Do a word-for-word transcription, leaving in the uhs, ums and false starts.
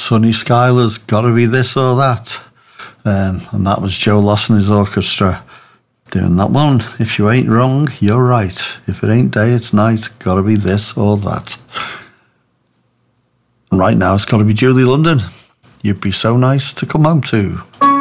Sonny Skylar's Gotta Be This or That. Um, and that was Joe Loss and his orchestra doing that one. If you ain't wrong, you're right. If it ain't day, it's night. Gotta be this or that. And right now, it's gotta be Julie London. You'd be so nice to come home to.